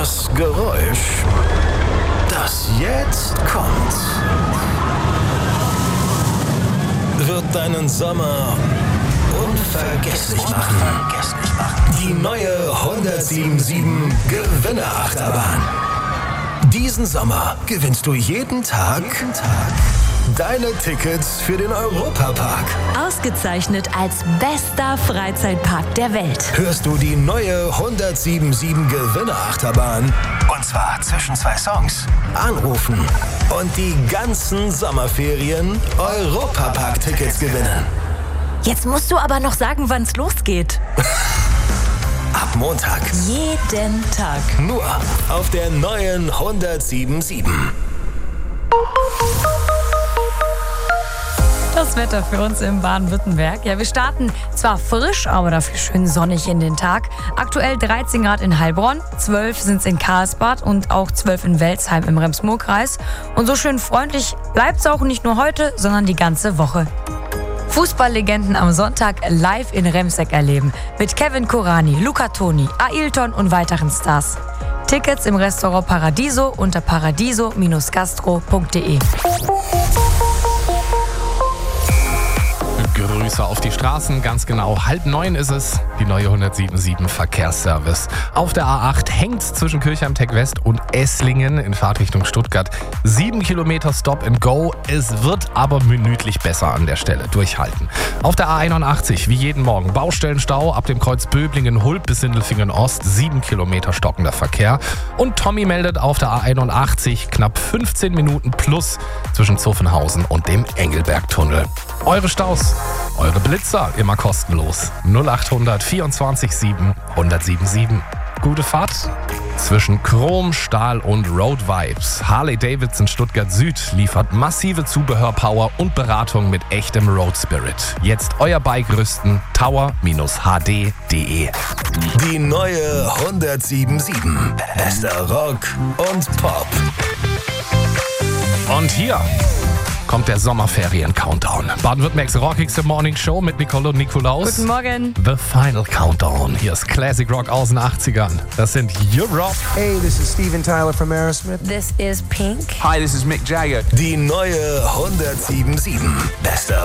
Das Geräusch, das jetzt kommt, wird deinen Sommer unvergesslich machen. Die neue 1077 Gewinnerachterbahn. Diesen Sommer gewinnst du jeden Tag deine Tickets für den Europapark. Ausgezeichnet als bester Freizeitpark der Welt. Hörst du die neue 1077 Gewinnerachterbahn? Und zwar zwischen 2 Songs. Anrufen und die ganzen Sommerferien Europapark-Tickets gewinnen. Jetzt musst du aber noch sagen, wann's losgeht. Ab Montag. Jeden Tag. Nur auf der neuen 1077. Das Wetter für uns im Baden-Württemberg. Ja, wir starten zwar frisch, aber dafür schön sonnig in den Tag. Aktuell 13 Grad in Heilbronn, 12 sind es in Karlsbad und auch 12 in Welzheim im Rems-Murr-Kreis. Und so schön freundlich bleibt es auch nicht nur heute, sondern die ganze Woche. Fußballlegenden am Sonntag live in Remseck erleben. Mit Kevin Kurani, Luca Toni, Ailton und weiteren Stars. Tickets im Restaurant Paradiso unter paradiso-gastro.de. Grüße auf die Straßen, ganz genau 8:30 ist es, die neue 1077 Verkehrsservice. Auf der A8 hängt zwischen Kirchheim-Tech West und Esslingen in Fahrtrichtung Stuttgart. 7 Kilometer Stop and Go, es wird aber minütlich besser an der Stelle, durchhalten. Auf der A81, wie jeden Morgen, Baustellenstau ab dem Kreuz Böblingen-Hulb bis Sindelfingen-Ost, 7 Kilometer stockender Verkehr. Und Tommy meldet auf der A81 knapp 15 Minuten plus zwischen Zuffenhausen und dem Engelbergtunnel. Eure Staus, eure Blitzer, immer kostenlos. 0800 24 7 1077. Gute Fahrt zwischen Chrom, Stahl und Road Vibes. Harley-Davidson Stuttgart Süd liefert massive Zubehörpower und Beratung mit echtem Road Spirit. Jetzt euer Bike rüsten, tower-hd.de. Die neue 1077. Bester Rock und Pop. Und hier kommt der Sommerferien-Countdown. Baden-Württembergs rockigste Morning Show mit Nicole und Nikolaus. Guten Morgen. The Final Countdown. Hier ist Classic Rock aus den 80ern. Das sind Europe. Hey, this is Steven Tyler from Aerosmith. This is Pink. Hi, this is Mick Jagger. Die neue 1077. Bester